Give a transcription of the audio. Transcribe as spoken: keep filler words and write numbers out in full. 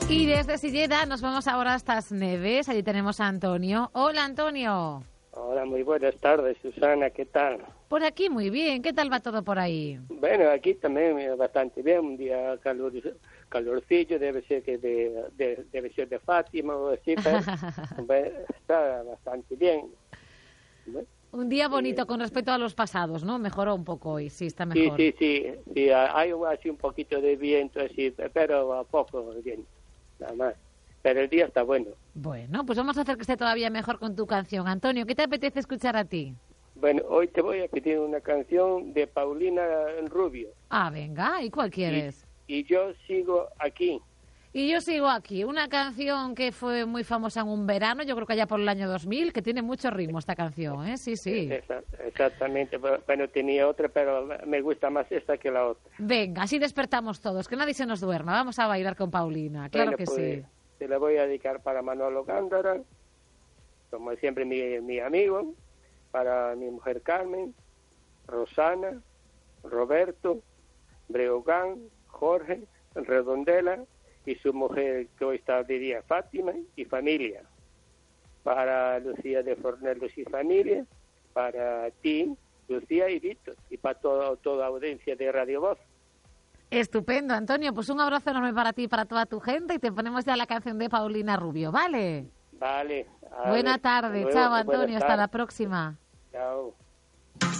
Y desde Silleda nos vamos ahora hasta As Neves. Allí tenemos a Antonio. Hola, Antonio. Hola, muy buenas tardes, Susana, ¿qué tal? Por aquí muy bien. ¿Qué tal va todo por ahí? Bueno, aquí también bastante bien, un día calor, calorcillo, debe ser que de, de, debe ser de Fátima o así, pero bueno, está bastante bien. Bueno, un día bonito sí. Con respecto a los pasados, ¿no? Mejoró un poco hoy, sí, está mejor. Sí, sí, sí, sí, hay así un poquito de viento, así, pero a poco bien, nada más. Pero el día está bueno. Bueno, pues vamos a hacer que esté todavía mejor con tu canción. Antonio, ¿qué te apetece escuchar a ti? Bueno, hoy te voy a pedir una canción de Paulina Rubio. Ah, venga, ¿y cuál quieres? Y, y yo sigo aquí. Y yo sigo aquí. Una canción que fue muy famosa en un verano, yo creo que allá por el año dos mil, que tiene mucho ritmo esta canción, ¿eh? Sí, sí. Exactamente. Bueno, tenía otra, pero me gusta más esta que la otra. Venga, así despertamos todos, que nadie se nos duerma. Vamos a bailar con Paulina, claro bueno, que pues, sí. Te la voy a dedicar para Manolo Gándara, como siempre mi, mi amigo, para mi mujer Carmen, Rosana, Roberto, Breogán, Jorge, Redondela y su mujer que hoy está de día, Fátima, y familia. Para Lucía de Fornelos y familia, para ti, Lucía y Víctor, y para todo, toda audiencia de Radio Voz. Estupendo, Antonio. Pues un abrazo enorme para ti y para toda tu gente y te ponemos ya la canción de Paulina Rubio, ¿vale? Vale. Buena tarde. Luego, Chao, Antonio. Hasta tardes. la próxima. Chao.